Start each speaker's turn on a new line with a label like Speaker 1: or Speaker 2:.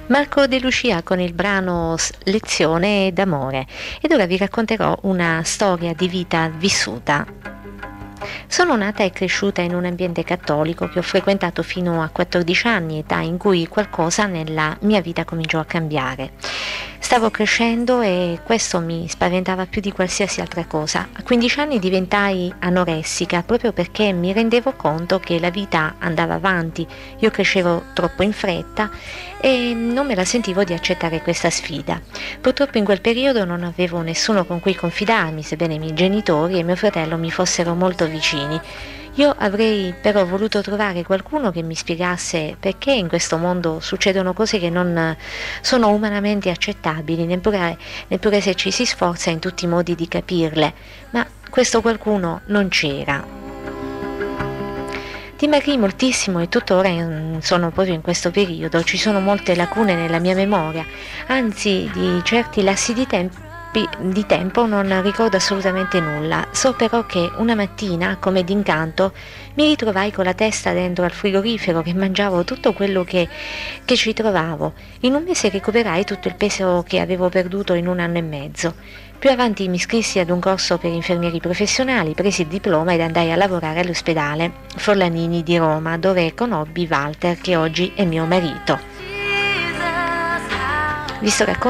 Speaker 1: Marco De Lucia con il brano Lezione d'amore, ed ora vi racconterò una storia di vita vissuta. Sono nata e cresciuta in un ambiente cattolico che ho frequentato fino a 14 anni, età in cui qualcosa nella mia vita cominciò a cambiare. Stavo crescendo e questo mi spaventava più di qualsiasi altra cosa. A 15 anni diventai anoressica proprio perché mi rendevo conto che la vita andava avanti, io crescevo troppo in fretta e non me la sentivo di accettare questa sfida. Purtroppo in quel periodo non avevo nessuno con cui confidarmi, sebbene i miei genitori e mio fratello mi fossero molto vicini. Io avrei però voluto trovare qualcuno che mi spiegasse perché in questo mondo succedono cose che non sono umanamente accettabili, neppure se ci si sforza in tutti i modi di capirle, ma questo qualcuno non c'era. Dimagrì moltissimo e tuttora sono proprio in questo periodo, ci sono molte lacune nella mia memoria, anzi di certi lassi di tempo non ricordo assolutamente nulla. So però che una mattina, come d'incanto, mi ritrovai con la testa dentro al frigorifero che mangiavo tutto quello che ci trovavo. In un mese recuperai tutto il peso che avevo perduto in 1 anno e mezzo. Più avanti mi iscrissi ad un corso per infermieri professionali, presi il diploma ed andai a lavorare all'ospedale Forlanini di Roma, dove conobbi Walter, che oggi è mio marito. Vi sto raccontando